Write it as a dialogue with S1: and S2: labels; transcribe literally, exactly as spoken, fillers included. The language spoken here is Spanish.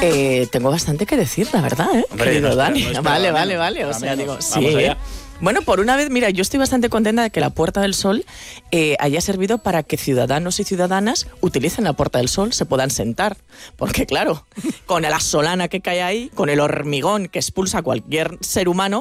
S1: Eh, tengo bastante que decir, la verdad, ¿eh?
S2: Hombre,
S1: Querido
S2: no,
S1: Dani.
S2: no, no
S1: vale,
S2: esperaba
S1: vale,
S2: menos,
S1: vale. O
S2: esperaba
S1: sea,
S2: menos.
S1: digo,
S2: Vamos
S1: sí.
S2: allá.
S1: Bueno, por una vez, mira, yo estoy bastante contenta de que la Puerta del Sol eh, haya servido para que ciudadanos y ciudadanas utilicen la Puerta del Sol, se puedan sentar. Porque claro, con la solana que cae ahí, con el hormigón que expulsa a cualquier ser humano,